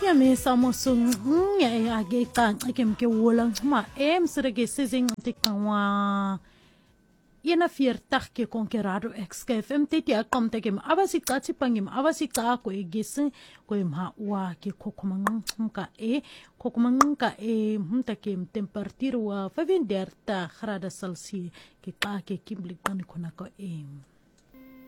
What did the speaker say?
ya me samosung ya ge kan kem ke wolang ma serege sizing tikwa yena 40 ke conquerado XKFM teti akam tekem abasi katsi pangim abasi ka ko egese ko ma wa ke kokomanga kokomanga mtakem temperatura wa 50 grado Celsius ke ka ke kimblik kan konako